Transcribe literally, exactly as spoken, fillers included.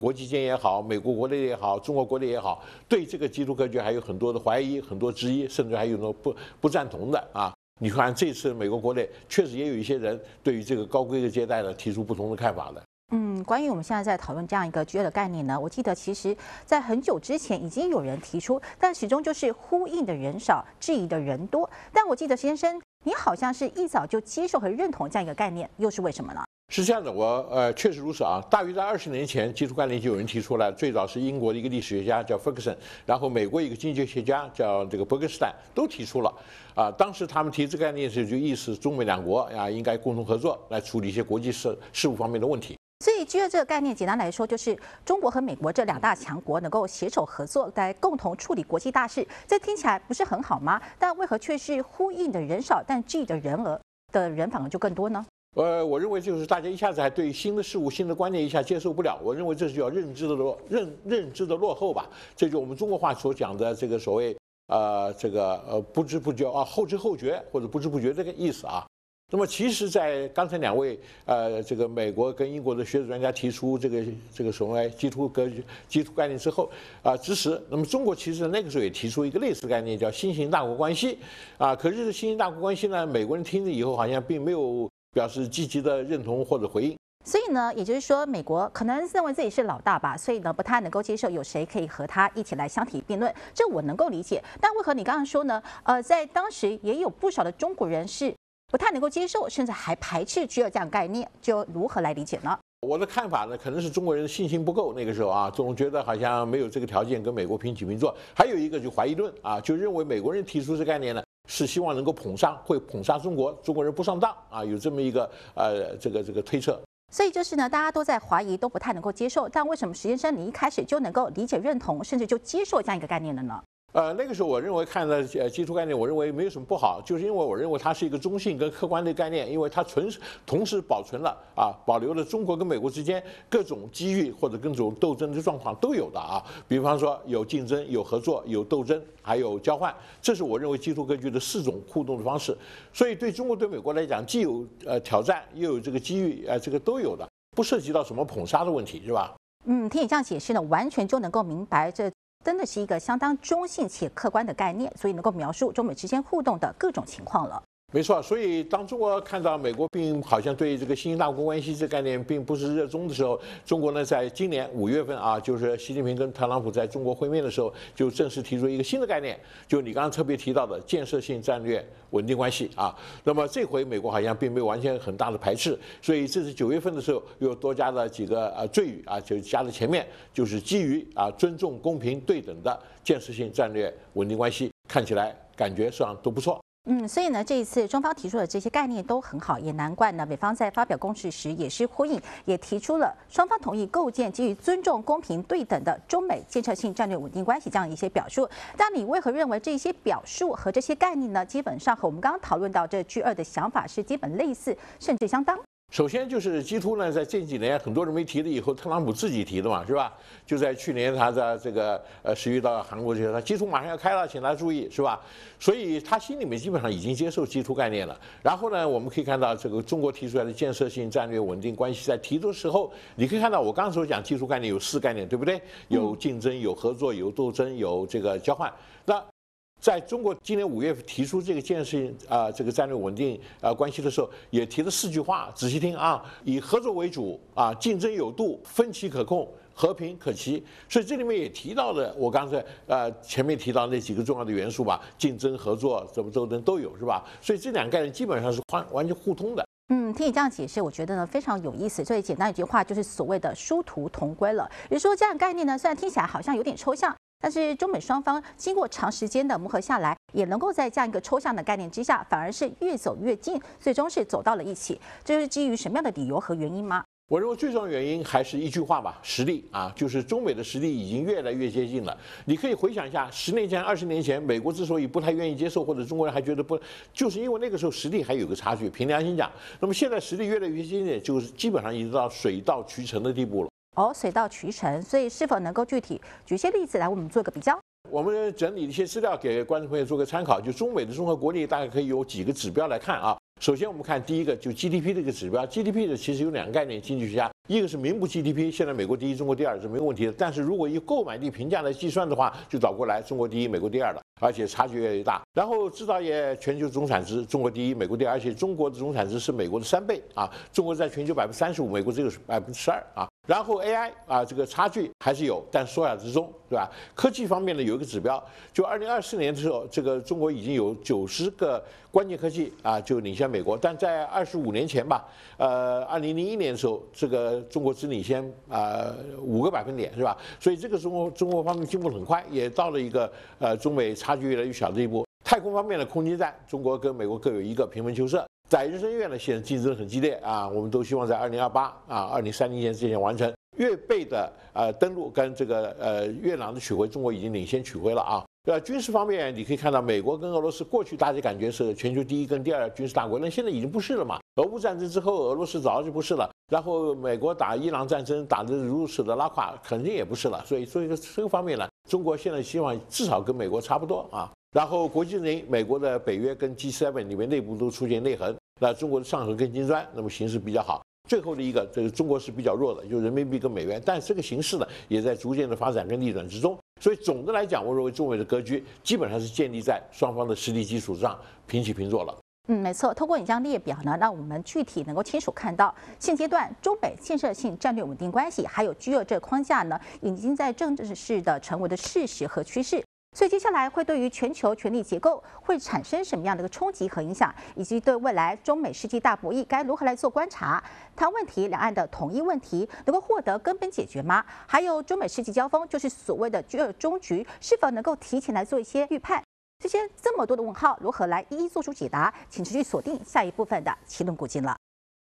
国际间也好，美国国内也好，中国国内也好，对这个基督科学还有很多的怀疑、很多质疑，甚至还有呢不不赞同的啊。你看这次美国国内确实也有一些人对于这个高规格接待呢提出不同的看法的。 嗯，关于我们现在在讨论这样一个 G 二的概念呢，我记得其实在很久之前已经有人提出，但始终就是呼应的人少，质疑的人多。但我记得先生，你好像是一早就接受和认同这样一个概念，又是为什么呢？ 是这样的，我呃确实如此啊。大约在二十年前，基础概念就有人提出来，最早是英国的一个历史学家叫 Ferguson， 然后美国一个经济学家叫这个伯格斯坦都提出了。啊，当时他们提这个概念时，就意思中美两国啊应该共同合作来处理一些国际事事务方面的问题。 所以 G 二这个概念，简单来说就是中国和美国这两大强国能够携手合作，来共同处理国际大事。这听起来不是很好吗？但为何却是呼应的人少，但质疑的人额的人反而就更多呢？ 呃，我认为就是大家一下子还对新的事物、新的观念一下接受不了。我认为这是叫认知的落认认知的落后吧。这就我们中国话所讲的这个所谓呃这个呃不知不觉啊后知后觉或者不知不觉这个意思啊。那么其实，在刚才两位呃这个美国跟英国的学者专家提出这个这个所谓基础格基础概念之后啊支持，那么中国其实那个时候也提出一个类似概念叫新型大国关系啊。可是这新型大国关系呢，美国人听了以后好像并没有表示积极的认同或者回应。 所以呢，也就是说，美国可能认为自己是老大吧，所以呢，不太能够接受有谁可以和他一起来相提并论，这我能够理解。但为何你刚刚说呢？呃，在当时也有不少的中国人是不太能够接受，甚至还排斥 G 二这样概念，就如何来理解呢？ 我的看法呢，可能是中国人的信心不够，那个时候啊，总觉得好像没有这个条件跟美国平起平坐。还有一个就怀疑论啊，就认为美国人提出这概念呢，是希望能够捧杀，会捧杀中国，中国人不上当啊，有这么一个呃这个这个推测。 所以就是呢，大家都在怀疑，都不太能够接受。但为什么石先生你一开始就能够理解、认同，甚至就接受这样一个概念了呢？ 呃，那个时候我认为看了呃基础概念，我认为没有什么不好，就是因为我认为它是一个中性跟客观的概念，因为它存同时保存了啊，保留了中国跟美国之间各种机遇或者各种斗争的状况都有的啊。比方说有竞争、有合作、有斗争，还有交换，这是我认为基础格局的四种互动的方式。所以对中国对美国来讲，既有呃挑战，又有这个机遇，呃这个都有的，不涉及到什么捧杀的问题，是吧？ 嗯，听你这样解释呢，完全就能够明白这。真的是一个相当中性且客观的概念，所以能够描述中美之间互动的各种情况了。 没错，所以当中国看到美国并好像对这个新型大国关系这概念并不是热衷的时候，中国呢在今年五月份啊，就是习近平跟特朗普在中国会面的时候，就正式提出一个新的概念，就你刚刚特别提到的建设性战略稳定关系啊。那么这回美国好像并没有完全很大的排斥，所以这是九月份的时候又多加了几个呃赘语啊，就加在前面，就是基于啊尊重、公平、对等的建设性战略稳定关系，看起来感觉上都不错。 嗯，所以呢，这一次中方提出的这些概念都很好，也难怪呢，美方在发表公示时也是呼应，也提出了双方同意构建基于尊重、公平、对等的中美建设性战略稳定关系这样一些表述。但你为何认为这些表述和这些概念呢，基本上和我们刚刚讨论到这 G 二的想法是基本类似，甚至相当？ 首先就是基突呢，在这几年很多人没提了以后，特朗普自己提的嘛，是吧？就在去年他在这个呃十一到韩国去，他基突马上要开了，请大家注意，是吧？所以他心里面基本上已经接受基突概念了。然后呢，我们可以看到这个中国提出来的建设性战略稳定关系，在提的时候，你可以看到我刚刚所讲基础概念有四概念，对不对？有竞争、有合作、有斗争、有这个交换。那在中国今年五月提出这个建设啊、呃、这个战略稳定啊、呃、关系的时候，也提了四句话，仔细听啊，以合作为主啊，竞争有度，分歧可控，和平可期。所以这里面也提到了我刚才呃前面提到那几个重要的元素吧，竞争、合作、怎么斗争都有，是吧？所以这两个概念基本上是完完全互通的。 嗯，听你这样解释，我觉得呢非常有意思。所以简单一句话就是所谓的殊途同归了。也就是说，这样的概念呢，虽然听起来好像有点抽象。但是中美双方经过长时间的磨合下来，也能够在这样一个抽象的概念之下，反而是越走越近，最终是走到了一起。这是基于什么样的理由和原因吗？ 我认为最重要的原因还是一句话吧，实力啊，就是中美的实力已经越来越接近了。你可以回想一下，十年前、二十年前，美国之所以不太愿意接受，或者中国人还觉得不，就是因为那个时候实力还有个差距。凭良心讲，那么现在实力越来越接近，就是基本上已经到水到渠成的地步了。 哦，水到渠成，所以是否能够具体举一些例子来，我们做个比较？ 我们整理一些资料给观众朋友做个参考，就中美的综合国力大概可以有几个指标来看啊。 首先我们看第一个就 G D P 这个指标 ，G D P 的其实有两个概念，经济学家，一个是名目 G D P， 现在美国第一，中国第二是没有问题的。但是如果以购买力评价来计算的话，就倒过来，中国第一，美国第二了，而且差距越来越大。然后制造业全球总产值，中国第一，美国第二，而且中国的总产值是美国的三倍啊，中国在全球百分之三十五，美国只有百分之十二啊。然后 A I 啊，这个差距还是有，但缩小之中，对吧？科技方面呢，有一个指标，就二零二四年的时候，这个中国已经有九十个关键科技啊，就领先美国。但在二十五年前吧，呃，二零零一年的时候，这个中国只领先啊五个百分点，是吧？所以这个中国中国方面进步很快，也到了一个呃中美差距越来越小的地步。太空方面的空间站，中国跟美国各有一个，平分秋色。载人升月呢，现在竞争很激烈啊，我们都希望在二零二八啊、二零三零年之前完成。月背的呃登陆跟这个呃月朗的取回，中国已经领先取回了啊。呃，军事方面你可以看到，美国跟俄罗斯过去大家感觉是全球第一跟第二军事大国，那现在已经不是了嘛。俄乌战争之后，俄罗斯早就不是了，然后美国打伊朗战争打得如此的拉胯，肯定也不是了。所以，所以这个方面呢，中国现在希望至少跟美国差不多啊。然后国际人，美国的北约跟 G 七 里面内部都出现内讧，那中国的上合跟金砖，那么形势比较好。最后的一个，这个中国是比较弱的，就人民币跟美元，但这个形势呢，也在逐渐的发展跟逆转之中。所以总的来讲，我认为中美的格局基本上是建立在双方的实力基础上平起平坐了。 嗯，没错。通过你这样列表呢，让我们具体能够清楚看到，现阶段中美建设性战略稳定关系还有 G 二这个框架呢，已经在政治式的成为的事实和趋势。所以接下来会对于全球权力结构会产生什么样的一个冲击和影响，以及对未来中美世纪大博弈该如何来做观察？台湾问题、两岸的统一问题能够获得根本解决吗？还有中美世纪交锋，就是所谓的 G 二终局，是否能够提前来做一些预判？这些这么多的问号，如何来一一做出解答？请持续锁定下一部分的奇论古今了。